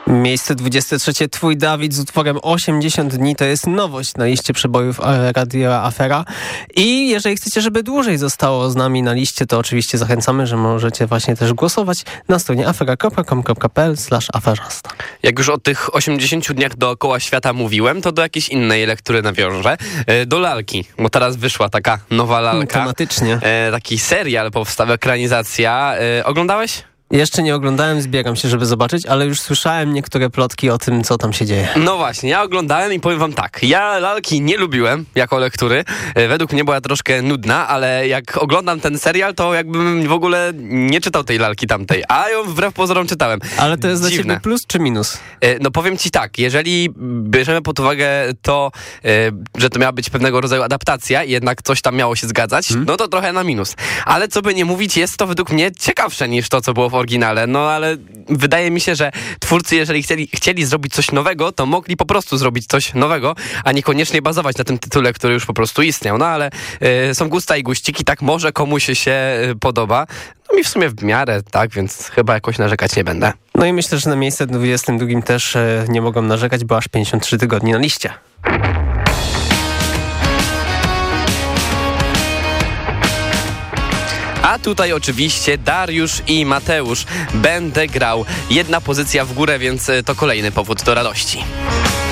Miejsce 23. Twój Dawid z utworem 80 dni to jest nowość na liście przebojów Radia Afera. I jeżeli chcecie, żeby dłużej zostało z nami na liście, to oczywiście zachęcamy, że możecie właśnie też głosować na stronie afera.com.pl/aferzasta. Jak już o tych 80 dniach dookoła świata mówiłem, to do jakiejś innej lektury nawiążę. Do lalki, bo teraz wyszła taka nowa lalka. Tematycznie. Taki serial powstał, ekranizacja. Oglądałeś? Jeszcze nie oglądałem, zbieram się, żeby zobaczyć, ale już słyszałem niektóre plotki o tym, co tam się dzieje. No właśnie, ja oglądałem i powiem wam tak, ja lalki nie lubiłem jako lektury, według mnie była troszkę nudna, ale jak oglądam ten serial, to jakbym w ogóle nie czytał tej lalki tamtej, a ją wbrew pozorom czytałem. Ale to jest dziwne. dla ciebie plus czy minus? No powiem ci tak, jeżeli bierzemy pod uwagę to, że to miała być pewnego rodzaju adaptacja i jednak coś tam miało się zgadzać, no to trochę na minus. Ale co by nie mówić, jest to według mnie ciekawsze niż to, co było w oryginale. No ale wydaje mi się, że twórcy, jeżeli chcieli zrobić coś nowego, to mogli po prostu zrobić coś nowego, a niekoniecznie bazować na tym tytule, który już po prostu istniał. No ale są gusta i guściki, tak może komuś się podoba. No mi w sumie w miarę, tak, więc chyba jakoś narzekać nie będę. No i myślę, że na miejsce 22 też nie mogą narzekać, bo aż 53 tygodnie na liście. A tutaj oczywiście Dariusz i Mateusz. Będę grał. Jedna pozycja w górę, więc to kolejny powód do radości.